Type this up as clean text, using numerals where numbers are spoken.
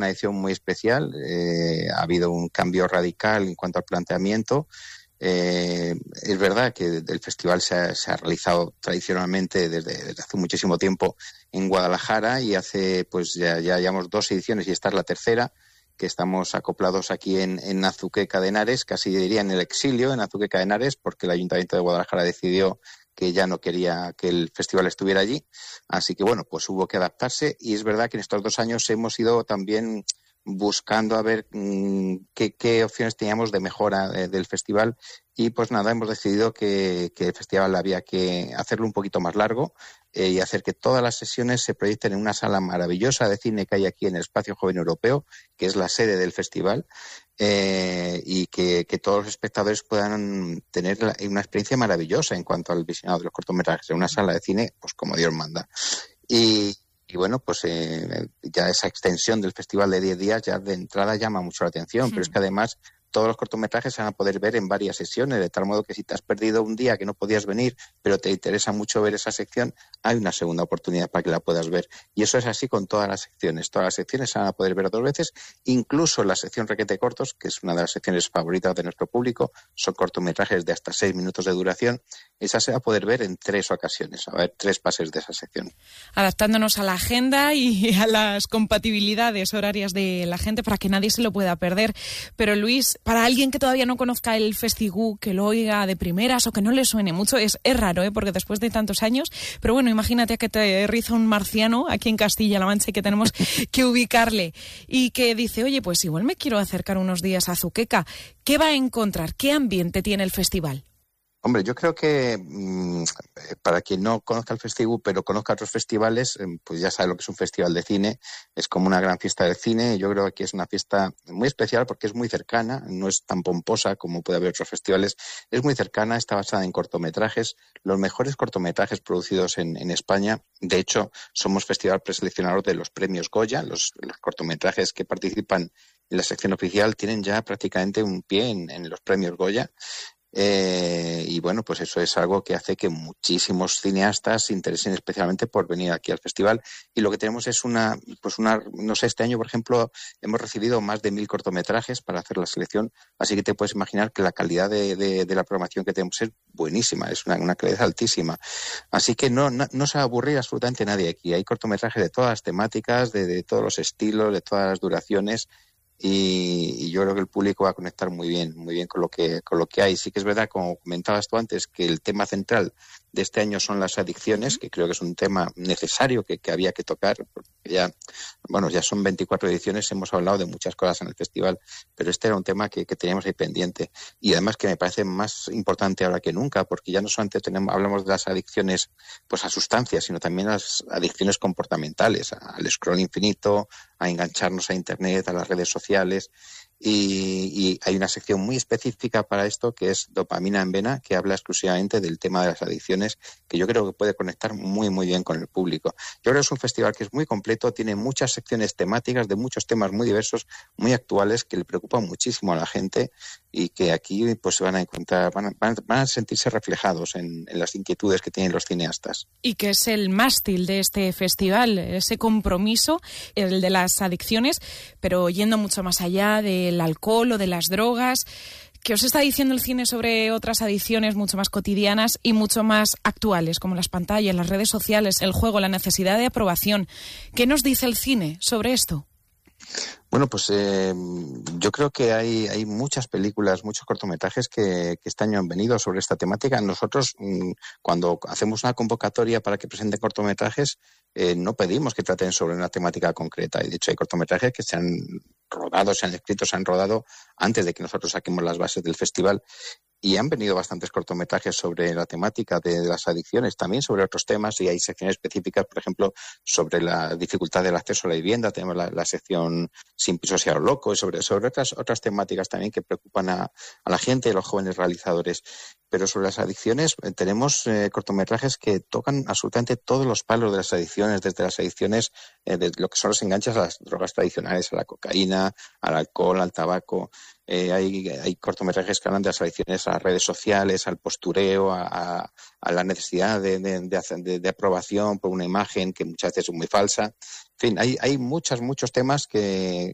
una edición muy especial. Ha habido un cambio radical en cuanto al planteamiento. Es verdad que el festival se ha realizado tradicionalmente desde hace muchísimo tiempo en Guadalajara y hace pues ya llevamos 2 ediciones y esta es la tercera, que estamos acoplados aquí en Azuqueca de Henares, casi diría en el exilio, en Azuqueca de Henares, porque el Ayuntamiento de Guadalajara decidió que ya no quería que el festival estuviera allí. Así que, bueno, pues hubo que adaptarse y es verdad que en estos 2 años hemos ido también buscando a ver qué opciones teníamos de mejora del festival y pues nada, hemos decidido que el festival había que hacerlo un poquito más largo y hacer que todas las sesiones se proyecten en una sala maravillosa de cine que hay aquí en el Espacio Joven Europeo, que es la sede del festival, y que todos los espectadores puedan tener una experiencia maravillosa en cuanto al visionado de los cortometrajes en una sala de cine, pues como Dios manda. Y bueno, pues ya esa extensión del festival de 10 días ya de entrada llama mucho la atención, pero es que además todos los cortometrajes se van a poder ver en varias sesiones, de tal modo que si te has perdido un día que no podías venir, pero te interesa mucho ver esa sección, hay una segunda oportunidad para que la puedas ver. Y eso es así con todas las secciones. Todas las secciones se van a poder ver 2 veces, incluso la sección Requete Cortos, que es una de las secciones favoritas de nuestro público, son cortometrajes de hasta 6 minutos de duración. Esa se va a poder ver en 3 ocasiones, a ver 3 pases de esa sección. Adaptándonos a la agenda y a las compatibilidades horarias de la gente para que nadie se lo pueda perder. Pero Luis, para alguien que todavía no conozca el Festigú, que lo oiga de primeras o que no le suene mucho, es raro, porque después de tantos años, pero bueno, imagínate que te riza un marciano aquí en Castilla-La Mancha y que tenemos que ubicarle y que dice, oye, pues igual me quiero acercar unos días a Azuqueca. ¿Qué va a encontrar? ¿Qué ambiente tiene el festival? Hombre, yo creo que para quien no conozca el Festigú, pero conozca otros festivales, pues ya sabe lo que es un festival de cine. Es como una gran fiesta del cine. Yo creo que es una fiesta muy especial porque es muy cercana, no es tan pomposa como puede haber otros festivales. Es muy cercana, está basada en cortometrajes, los mejores cortometrajes producidos en España. De hecho, somos festival preseleccionador de los premios Goya. Los cortometrajes que participan en la sección oficial tienen ya prácticamente un pie en los premios Goya. Y bueno, pues eso es algo que hace que muchísimos cineastas se interesen especialmente por venir aquí al festival. Y lo que tenemos es no sé, este año, por ejemplo, hemos recibido más de 1000 cortometrajes para hacer la selección, así que te puedes imaginar que la calidad de la programación que tenemos es buenísima, es una calidad altísima. Así que no se va a aburrir absolutamente nadie aquí. Hay cortometrajes de todas las temáticas, de todos los estilos, de todas las duraciones. Y yo creo que el público va a conectar muy bien con lo que hay. Sí que es verdad, como comentabas tú antes, que el tema central de este año son las adicciones, que creo que es un tema necesario que había que tocar, porque ya son 24 ediciones, hemos hablado de muchas cosas en el festival, pero este era un tema que teníamos ahí pendiente. Y además que me parece más importante ahora que nunca, porque ya no solamente hablamos de las adicciones pues a sustancias, sino también las adicciones comportamentales, al scroll infinito, a engancharnos a Internet, a las redes sociales. Y hay una sección muy específica para esto que es Dopamina en Vena, que habla exclusivamente del tema de las adicciones, que yo creo que puede conectar muy muy bien con el público. Yo creo que es un festival que es muy completo, tiene muchas secciones temáticas de muchos temas muy diversos, muy actuales, que le preocupan muchísimo a la gente y que aquí pues se van a encontrar, van a sentirse reflejados en las inquietudes que tienen los cineastas. Y que es el mástil de este festival, ese compromiso, el de las adicciones, pero yendo mucho más allá del alcohol o de las drogas. ¿Qué os está diciendo el cine sobre otras adicciones mucho más cotidianas y mucho más actuales, como las pantallas, las redes sociales, el juego, la necesidad de aprobación? ¿Qué nos dice el cine sobre esto? Bueno, pues yo creo que hay muchas películas, muchos cortometrajes que este año han venido sobre esta temática. Nosotros, cuando hacemos una convocatoria para que presenten cortometrajes, no pedimos que traten sobre una temática concreta. Y de hecho, hay cortometrajes que se han rodado, se han escrito, se han rodado antes de que nosotros saquemos las bases del festival. Y han venido bastantes cortometrajes sobre la temática de las adicciones, también sobre otros temas, y hay secciones específicas, por ejemplo, sobre la dificultad del acceso a la vivienda. Tenemos la sección Sin piso sea loco, y sobre otras temáticas también que preocupan a la gente y a los jóvenes realizadores. Pero sobre las adicciones tenemos cortometrajes que tocan absolutamente todos los palos de las adicciones, desde las adicciones de lo que son los enganches a las drogas tradicionales, a la cocaína, al alcohol, al tabaco. Hay cortometrajes que hablan de las adicciones a las redes sociales, al postureo, a la necesidad de aprobación por una imagen que muchas veces es muy falsa. En fin, hay muchos temas que